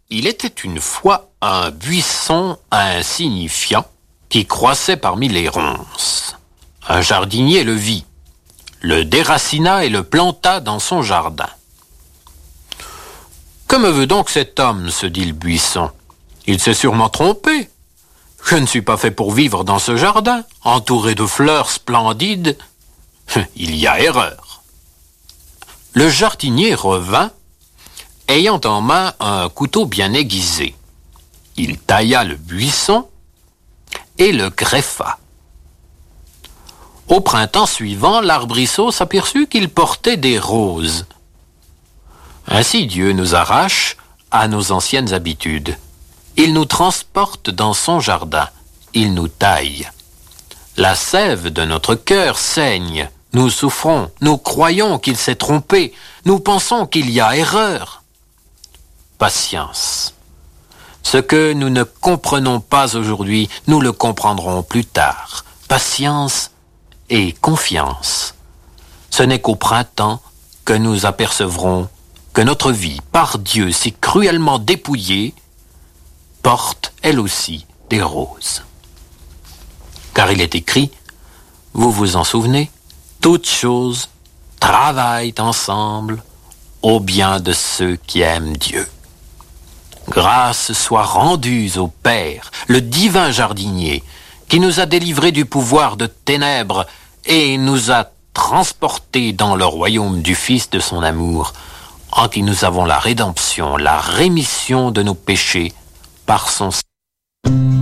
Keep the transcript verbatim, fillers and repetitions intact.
Il était une fois un buisson insignifiant qui croissait parmi les ronces. Un jardinier le vit, le déracina et le planta dans son jardin. « Que me veut donc cet homme ?» se dit le buisson. « Il s'est sûrement trompé. Je ne suis pas fait pour vivre dans ce jardin, entouré de fleurs splendides. Il y a erreur. » Le jardinier revint, ayant en main un couteau bien aiguisé. Il tailla le buisson et le greffa. Au printemps suivant, l'arbrisseau s'aperçut qu'il portait des roses. Ainsi Dieu nous arrache à nos anciennes habitudes. Il nous transporte dans son jardin. Il nous taille. La sève de notre cœur saigne. Nous souffrons. Nous croyons qu'il s'est trompé. Nous pensons qu'il y a erreur. Patience. Ce que nous ne comprenons pas aujourd'hui, nous le comprendrons plus tard. Patience et confiance. Ce n'est qu'au printemps que nous apercevrons que notre vie, par Dieu si cruellement dépouillée, porte elle aussi des roses. Car il est écrit, vous vous en souvenez, toutes choses travaillent ensemble au bien de ceux qui aiment Dieu. Grâce soit rendue au Père, le divin jardinier, qui nous a délivrés du pouvoir de ténèbres et nous a transportés dans le royaume du Fils de son amour, en qui nous avons la rédemption, la rémission de nos péchés par son sang.